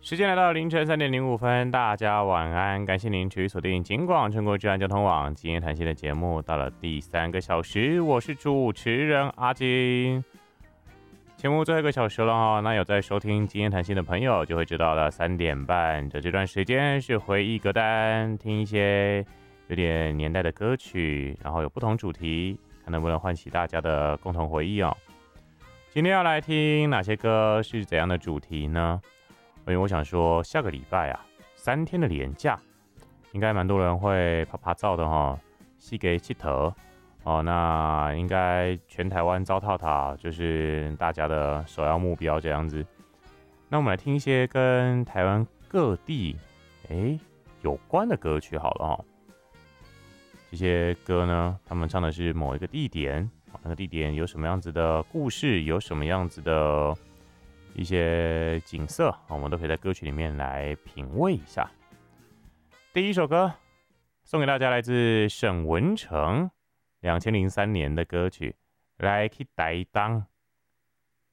时间来到凌晨3:05，大家晚安，感谢您持续锁定警广全国治安交通网今天谈心的节目，到了第3个小时，我是主持人阿金。节目最后1个小时了哈，那有在收听今天谈心的朋友就会知道了，3点半的这段时间是回忆歌单，听一些有点年代的歌曲，然后有不同主题，看能不能唤起大家的共同回忆哦。今天要来听哪些歌，是怎样的主题呢？因为我想说，下个礼拜啊，3天的连假，应该蛮多人会拍拍照的哈，四处佚佗哦。那应该全台湾糟蹋它，就是大家的首要目标这样子。那我们来听一些跟台湾各地有关的歌曲好了哈。这些歌呢，他们唱的是某一个地点，那个地点有什么样子的故事，有什么样子的一些景色，我们都可以在歌曲里面来品味一下。第一首歌送给大家，来自沈文程2003年的歌曲《来去台东》。